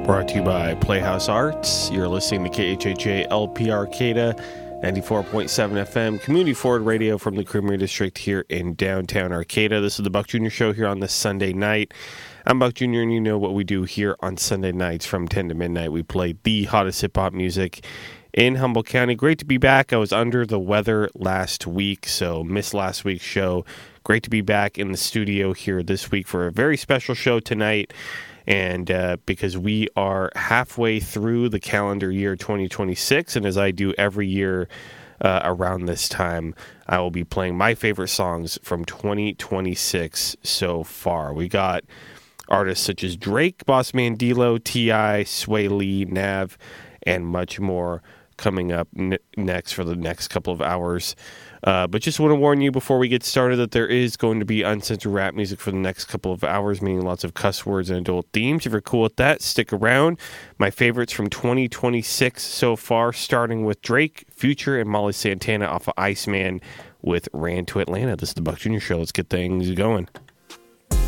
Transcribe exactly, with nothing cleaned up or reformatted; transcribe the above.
Brought to you by Playhouse Arts. You're listening to K H H A L P Arcata, ninety-four point seven F M, Community Forward Radio from the Creamery District here in downtown Arcata. This is the Buck Junior Show here on this Sunday night. I'm Buck Junior, and you know what we do here on Sunday nights from ten to midnight. We play the hottest hip-hop music in Humboldt County. Great to be back. I was under the weather last week, so missed last week's show. Great to be back in the studio here this week for a very special show tonight. And uh, because we are halfway through the calendar year twenty twenty-six, and as I do every year uh, around this time, I will be playing my favorite songs from twenty twenty-six so far. We got artists such as Drake, Bossman D-Lo, T I, Sway Lee, Nav, and much more coming up n- next for the next couple of hours. Uh, but just want to warn you before we get started that there is going to be uncensored rap music for the next couple of hours, meaning lots of cuss words and adult themes. If you're cool with that, stick around. My favorites from twenty twenty-six so far, starting with Drake, Future, and Molly Santana off of Iceman with Ran to Atlanta. This is the Buck Junior Show. Let's get things going.